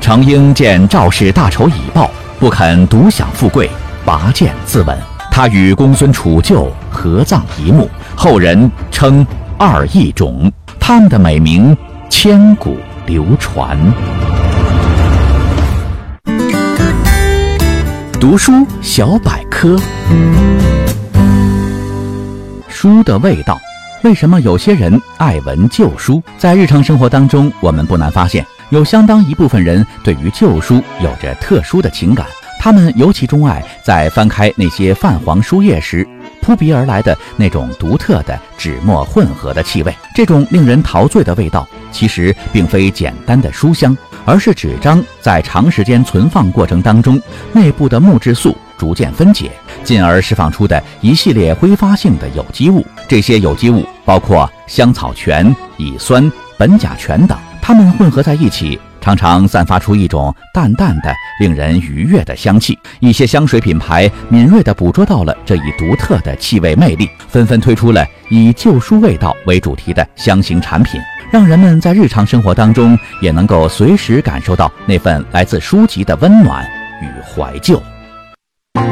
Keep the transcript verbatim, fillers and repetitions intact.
程婴见赵氏大仇已报，不肯独享富贵，拔剑自刎。他与公孙杵臼合葬一墓，后人称二义冢，他们的美名千古流传。读书小百科，书的味道。为什么有些人爱闻旧书？在日常生活当中，我们不难发现，有相当一部分人对于旧书有着特殊的情感。他们尤其钟爱在翻开那些泛黄书页时，扑鼻而来的那种独特的纸墨混合的气味。这种令人陶醉的味道，其实并非简单的书香，而是纸张在长时间存放过程当中，内部的木质素逐渐分解，进而释放出的一系列挥发性的有机物。这些有机物包括香草醛、乙酸、苯甲醛等，它们混合在一起，常常散发出一种淡淡的令人愉悦的香气。一些香水品牌敏锐地捕捉到了这一独特的气味魅力，纷纷推出了以旧书味道为主题的香型产品，让人们在日常生活当中也能够随时感受到那份来自书籍的温暖与怀旧。